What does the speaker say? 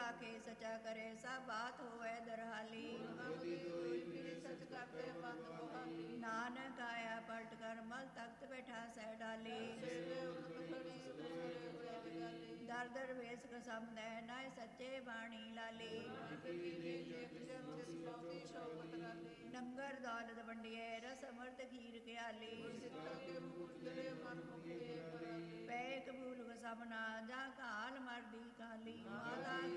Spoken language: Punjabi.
ਰਾਖੇ ਸਚਾ ਕਰੇ ਸਭ ਬਾਤ ਹੋਵੇ ਦਰਹਾਲੀ। ਸਚ ਕਰਦੇ ਬੰਦ ਬਹਾਲੀ। ਨਾਨਕ ਆਇਆ ਪਲਟ ਕਰ ਮਲ ਤਖਤ ਬੈਠਾ ਸਹਿ ਡਾਲੀ। ਦਰ ਦਰ ਵੇਸ ਕਸਮਦੈ ਨਾਇ ਸੱਚੇ ਬਾਣੀ ਲਾਲੀ। ਨੰਗਰ ਦੌਲਤ ਵੰਡੀਏ ਰਸ ਅੰਮ੍ਰਿਤ ਖੀਰ ਖਿਆਲੀ। ਪੈ ਕਬੂਲ ਕਸਮਨਾ ਜਾ ਕਾਲ ਮਰਦੀ ਕਾਲੀ। ਮਾਤਾ